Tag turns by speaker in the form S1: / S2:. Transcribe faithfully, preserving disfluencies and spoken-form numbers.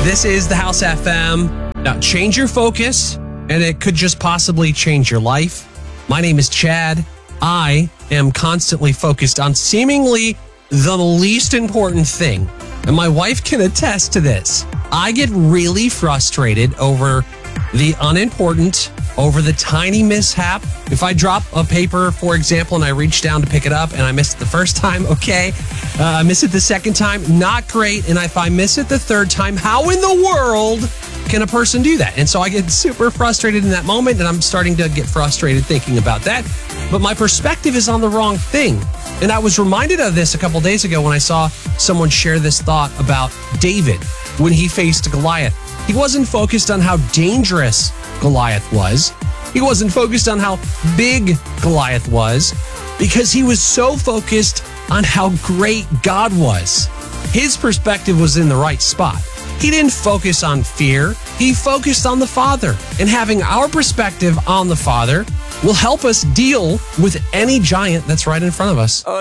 S1: This is the House F M. Now, change your focus, and it could just possibly change your life. My name is Chad. I am constantly focused on seemingly the least important thing, and my wife can attest to this. I get really frustrated over the unimportant, over the tiny mishap. If I drop a paper, for example, and I reach down to pick it up and I miss it the first time, okay. Uh, I miss it the second time, not great. And if I miss it the third time, how in the world can a person do that? And so I get super frustrated in that moment, and I'm starting to get frustrated thinking about that. But my perspective is on the wrong thing. And I was reminded of this a couple days ago when I saw someone share this thought about David when he faced Goliath. He wasn't focused on how dangerous Goliath was. He wasn't focused on how big Goliath was, because he was so focused on how great God was. His perspective was in the right spot. He didn't focus on fear. He focused on the Father. And having our perspective on the Father will help us deal with any giant that's right in front of us.